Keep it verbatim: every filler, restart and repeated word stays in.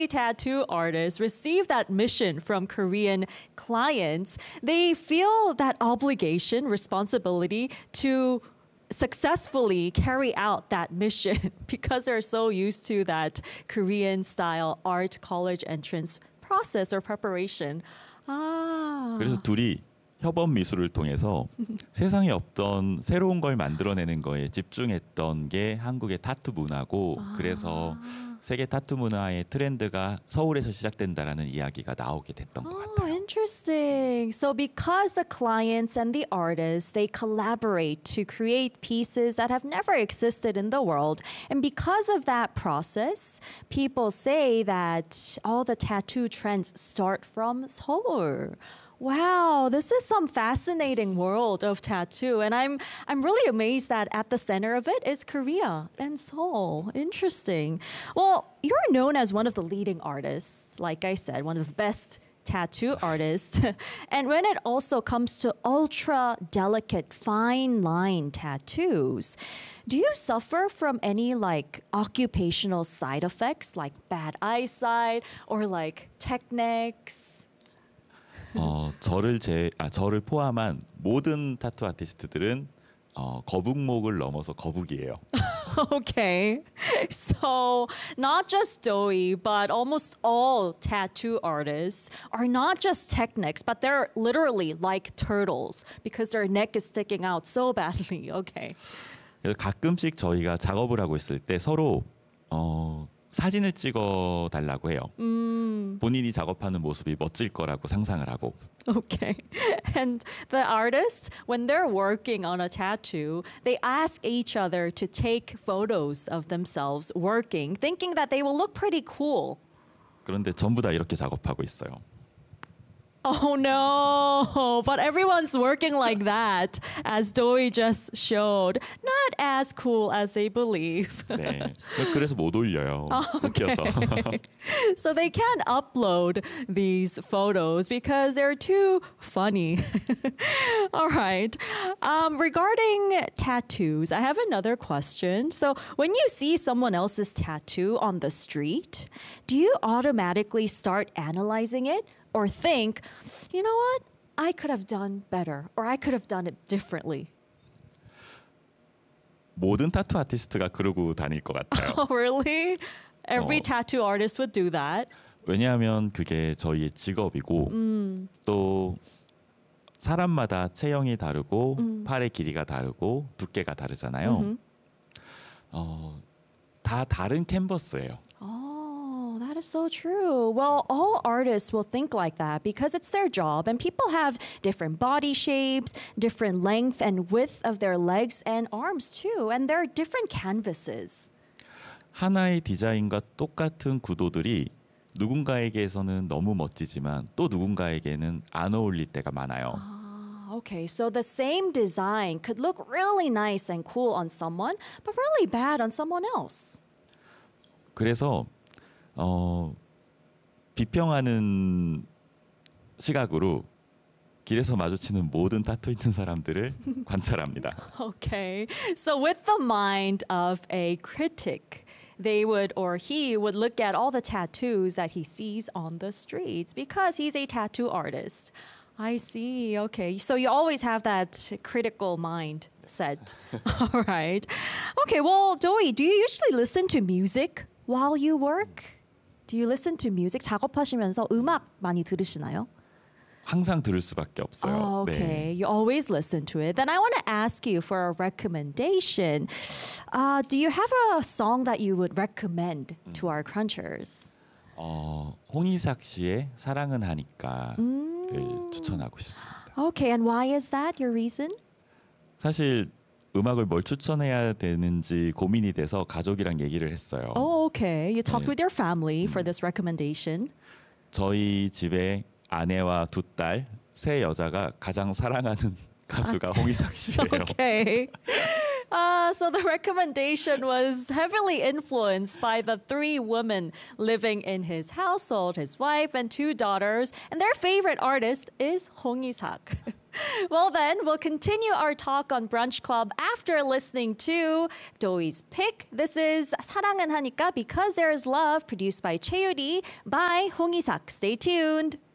tattoo artists receive that mission from Korean clients, they feel that obligation, responsibility to successfully carry out that mission because they're so used to that Korean style art college entrance process or preparation. 아. 그래서 둘이 협업 미술을 통해서 세상에 없던 새로운 걸 만들어내는 거에 집중했던 게 한국의 타투 문화고 아. 그래서 세계 타투 문화의 트렌드가 서울에서 시작된다라는 이야기가 나오게 됐던 것 Oh, 같아요. interesting. So because the clients and the artists, they collaborate to create pieces that have never existed in the world. And because of that process, people say that all the tattoo trends start from Seoul. Wow, this is some fascinating world of tattoo. And I'm I'm really amazed that at the center of it is Korea and Seoul. Interesting. Well, you're known as one of the leading artists, like I said, one of the best tattoo artists. And when it also comes to ultra delicate fine line tattoos, do you suffer from any like occupational side effects like bad eyesight or like techniques? 어, 저를 제, 아, 저를 포함한 모든 타투 아티스트들은 어, 거북목을 넘어서 거북이에요. Okay. So not just Doe, but almost all tattoo artists are not just technics, but they're literally like turtles because their neck is sticking out so badly. Okay. 그래서 가끔씩 저희가 작업을 하고 있을 때 서로 어, 사진을 찍어 달라고 해요. Mm, 본인이 작업하는 모습이 멋질 거라고 상상을 하고. okay. And the artists, when they're working on a tattoo, they ask each other to take photos of themselves working, thinking that they will look pretty cool. 그런데 전부 다 이렇게 작업하고 있어요. Oh no, but everyone's working like that, as Doi just showed. Not as cool as they believe. 네. 그래서 못 올려요. 웃겨서. So they can't upload these photos because they're too funny. All right. Um, regarding tattoos, I have another question. So when you see someone else's tattoo on the street, do you automatically start analyzing it? Or think, you know what? I could have done better, or I could have done it differently. 모든 타투 아티스트가 그러고 다닐 것 같아요. Oh, really? Every 어. tattoo artist would do that. 왜냐하면 그게 저희의 직업이고 Mm. 또 사람마다 체형이 다르고 음. 팔의 길이가 다르고 두께가 다르잖아요. Mhm. 어, 다 다른 캔버스예요. Oh, that is so true. Well, all artists will think like that because it's their job, and people have different body shapes, different length and width of their legs and arms too, and there are different canvases. 하나의 디자인과 똑같은 구도들이 누군가에게서는 너무 멋지지만 또 누군가에게는 안 어울릴 때가 많아요. Ah, okay, so the same design could look really nice and cool on someone, but really bad on someone else. 그래서 어, 비평하는 시각으로 길에서 마주치는 모든 타투 있는 사람들을 관찰합니다. Okay, so with the mind of a critic, they would or he would look at all the tattoos that he sees on the streets because he's a tattoo artist. I see. Okay, so you always have that critical mind set. All right. Okay, well, Joey, do you usually listen to music while you work? Do you listen to music? 작업하시면서 음악 많이 들으시나요? 항상 들을 수밖에 없어요. Oh, okay. 네. You always listen to it. Then I want to ask you for a recommendation. Uh, do you have a song that you would recommend to our crunchers? 어, 홍이삭 씨의 사랑은 하니까를 음. 추천하고 싶습니다. Okay, and why is that your reason? 사실 음악을 뭘 추천해야 되는지 고민이 돼서 가족이랑 얘기를 했어요. Oh, okay. You talked 네. with your family for this recommendation. 저희 집에 아내와 두 딸, 세 여자가 가장 사랑하는 가수가 홍이삭 씨예요. Okay. Uh, so the recommendation was heavily influenced by the three women living in his household, his wife and two daughters, and their favorite artist is Hong Isak. Well, then, we'll continue our talk on Brunch Club after listening to Doi's pick. This is 사랑은 하니까 Because There Is Love, produced by Chaeyoori by Hong Isak. Stay tuned.